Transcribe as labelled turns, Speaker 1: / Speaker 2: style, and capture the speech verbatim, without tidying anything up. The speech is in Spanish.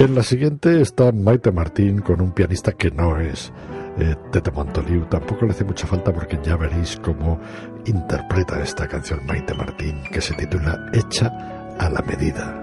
Speaker 1: En la siguiente está Maite Martín con un pianista que no es eh, Tete Montoliu. Tampoco le hace mucha falta porque ya veréis cómo interpreta esta canción Maite Martín, que se titula Hecha a la medida.